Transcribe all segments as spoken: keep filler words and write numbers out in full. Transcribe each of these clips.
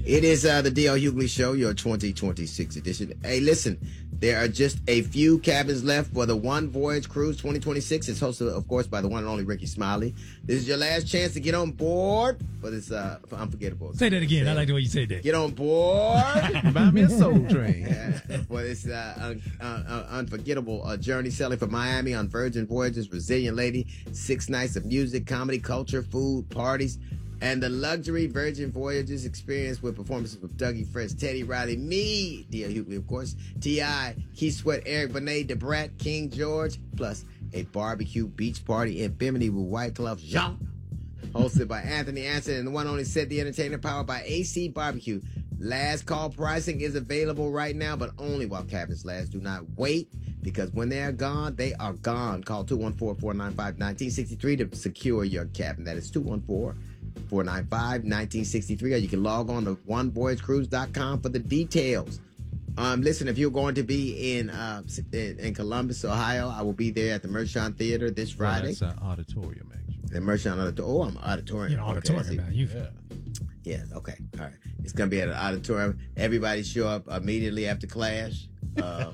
It is uh, the D L Hughley Show, your twenty twenty-six edition. Hey, listen, there are just a few cabins left for the One Voyage Cruise twenty twenty-six. It's hosted, of course, by the one and only Ricky Smiley. This is your last chance to get on board for this uh, for unforgettable. Say that again. I like the way you say that. Get on board. Buy me a soul train. Yeah, for this uh, un- uh, uh, unforgettable uh, journey sailing from Miami on Virgin Voyages, Resilient Lady, six nights of music, comedy, culture, food, parties, and the luxury Virgin Voyages experience with performances from Dougie Fresh, Teddy Riley, me, D L Hughley, of course, T I, Keith Sweat, Eric Benet, DeBrat, King George, plus a barbecue beach party in Bimini with White Glove Jean, hosted by Anthony Anson and the one only Set the Entertainer, powered by A C Barbecue. Last call pricing is available right now, but only while cabins last. Do not wait, because when they are gone, they are gone. Call two one four, four nine five, one nine six three to secure your cabin. That is two one four, four nine five, one nine six three, or you can log on to one voyage cruise dot com for the details. Um, listen, if you're going to be in uh, in, in Columbus, Ohio, I will be there at the Mershon Theater this Friday. Well, that's an auditorium, actually. The Mershon Auditorium. Oh, I'm auditorium. You're an auditorium okay, now. You Yeah. Yeah, okay. All right. It's going to be at an auditorium. Everybody show up immediately after class. Uh,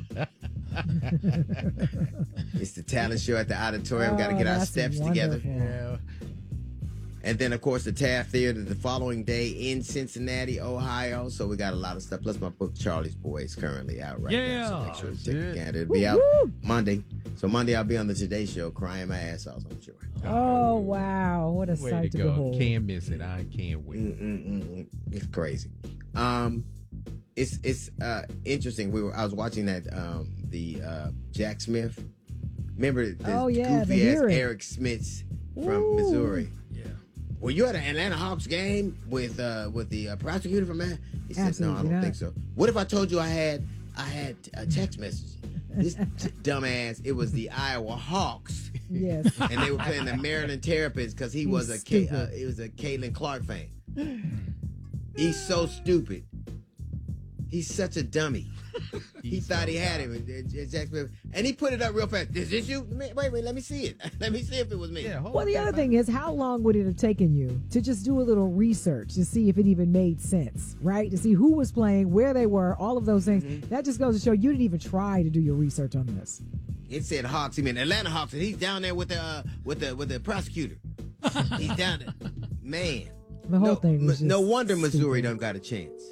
it's the talent show at the auditorium. Oh, Got to get our that's steps wonderful. together. Yeah. And then, of course, the Taft Theater the following day in Cincinnati, Ohio. So we got a lot of stuff. Plus, my book, Charlie's Boy, is currently out right Yeah. now. So make sure you That's take a it. gander. It'll be out Monday. So Monday, I'll be on the Today Show crying my ass off, I'm sure. Oh, wow. What a Way sight to to go. behold. Can't miss it. I can't wait. Mm-mm-mm. It's crazy. Um, it's it's uh interesting. We were I was watching that um the uh Jack Smith. Remember the Oh, yeah, the goofy ass hearing. Eric Smith from Ooh. Missouri. Yeah. Were you at an Atlanta Hawks game with uh with the uh, prosecutor from that? He said, "No, I Absolutely don't not. think so." What if I told you I had I had a text message? This t- dumbass. It was the Iowa Hawks. Yes. And they were playing the Maryland Terrapins because he He's was a K, stupid. uh, he was a Caitlin Clark fan. He's so stupid. He's such a dummy. He He's thought so he had dumb. him, and, Jack Smith, and he put it up real fast. Is this you? Wait, wait, let me see it. Let me see if it was me. Yeah, hold Well, the that other back. thing is, how long would it have taken you to just do a little research to see if it even made sense, right? To see who was playing, where they were, all of those things. Mm-hmm. That just goes to show you didn't even try to do your research on this. It said Hawks. He meant Atlanta Hawks, and he's down there with the uh, with the with the prosecutor. He's down there, man. The whole no, thing was m- no just wonder Missouri stupid. done got a chance.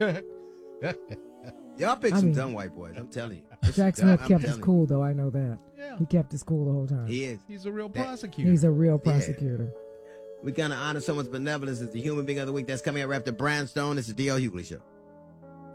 Y'all pick I some mean- dumb white boys. I'm telling you. Jack Dumb, Smith I'm kept his telling cool, though. I know that. Yeah. He kept his cool the whole time. you. He is. He's a real That- prosecutor. He's a real prosecutor. We gotta honor someone's benevolence as the human being of the week. That's coming up right after Brownstone. It's the D L Hughley Show.